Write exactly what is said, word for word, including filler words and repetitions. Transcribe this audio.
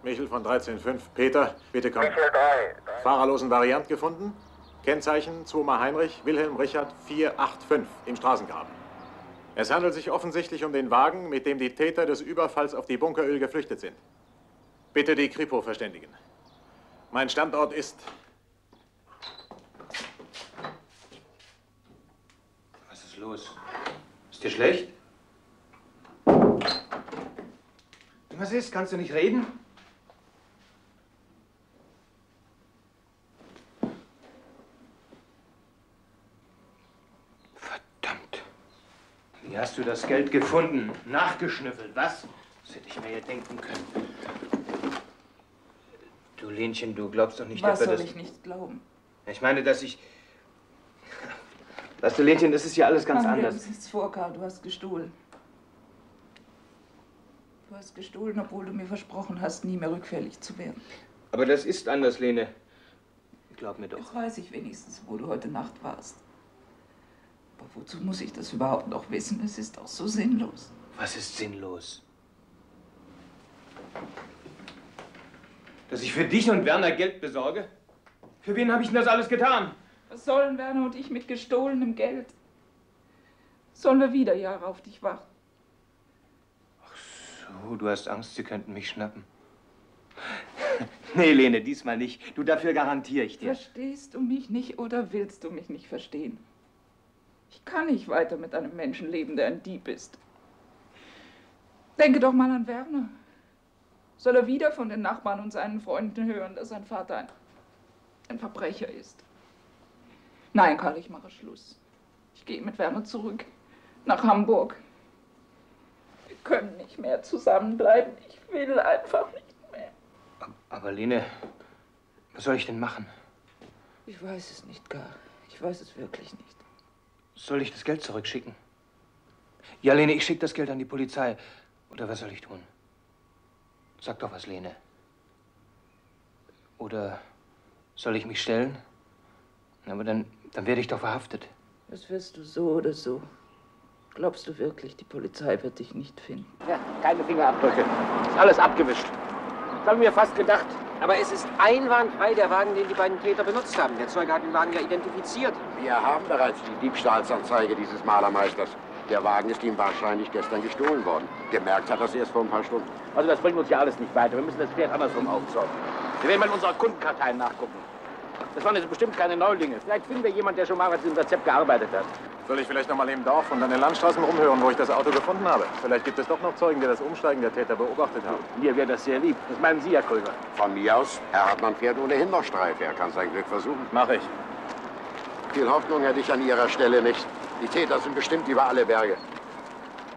Michel von dreizehn fünf. Peter, bitte komm. Michel drei. Fahrerlosen Variant gefunden. Kennzeichen zweimal Heinrich, Wilhelm Richard vier acht fünf im Straßengraben. Es handelt sich offensichtlich um den Wagen, mit dem die Täter des Überfalls auf die Bunkeröl geflüchtet sind. Bitte die Kripo verständigen. Mein Standort ist... Was ist los? Ist dir schlecht? Was ist? Kannst du nicht reden? Verdammt. Wie hast du das Geld gefunden? Nachgeschnüffelt, was? Das hätte ich mir ja denken können. Du, Lenchen, du glaubst doch nicht, was dass wir soll das... ich nicht glauben? Ich meine, dass ich... Weißt du, Lenchen, das ist ja alles ganz Mach dir anders. nichts vor, Karl, du hast gestohlen. Du hast gestohlen, obwohl du mir versprochen hast, nie mehr rückfällig zu werden. Aber das ist anders, Lene. Glaub mir doch. Jetzt weiß ich wenigstens, wo du heute Nacht warst. Aber wozu muss ich das überhaupt noch wissen? Es ist doch so sinnlos. Was ist sinnlos? Dass ich für dich und Werner Geld besorge? Für wen habe ich denn das alles getan? Was sollen Werner und ich mit gestohlenem Geld? Sollen wir wieder Jahre auf dich warten? Ach so, du hast Angst, sie könnten mich schnappen. Nee, Lene, diesmal nicht. Du, dafür garantiere ich dir. Verstehst du mich nicht oder willst du mich nicht verstehen? Ich kann nicht weiter mit einem Menschen leben, der ein Dieb ist. Denke doch mal an Werner. Soll er wieder von den Nachbarn und seinen Freunden hören, dass sein Vater ein, ein Verbrecher ist? Nein, Karl, ich mache Schluss. Ich gehe mit Werner zurück nach Hamburg. Wir können nicht mehr zusammenbleiben. Ich will einfach nicht mehr. Aber Lene, was soll ich denn machen? Ich weiß es nicht, Karl. Ich weiß es wirklich nicht. Soll ich das Geld zurückschicken? Ja, Lene, ich schicke das Geld an die Polizei. Oder was soll ich tun? Sag doch was, Lene. Oder soll ich mich stellen? Aber dann, dann werde ich doch verhaftet. Das wirst du so oder so. Glaubst du wirklich, die Polizei wird dich nicht finden? Ja, keine Fingerabdrücke. Ist alles abgewischt. Das haben wir fast gedacht. Aber es ist einwandfrei der Wagen, den die beiden Täter benutzt haben. Der Zeuge hat den Wagen ja identifiziert. Wir haben bereits die Diebstahlsanzeige dieses Malermeisters. Der Wagen ist ihm wahrscheinlich gestern gestohlen worden. Gemerkt hat das erst vor ein paar Stunden. Also das bringt uns ja alles nicht weiter. Wir müssen das Pferd andersrum aufzäumen. Wir werden mal in unserer Kundenkartei nachgucken. Das waren jetzt bestimmt keine Neulinge. Vielleicht finden wir jemanden, der schon mal mit diesem Rezept gearbeitet hat. Soll ich vielleicht noch mal im Dorf und an den Landstraßen rumhören, wo ich das Auto gefunden habe? Vielleicht gibt es doch noch Zeugen, die das Umsteigen der Täter beobachtet haben. Mir wäre das sehr lieb. Was meinen Sie, Herr Krüger? Von mir aus, Herr Hartmann fährt ohnehin noch Streife. Er kann sein Glück versuchen. Mach ich. Viel Hoffnung hätte ich an Ihrer Stelle nicht. Die Täter sind bestimmt über alle Berge.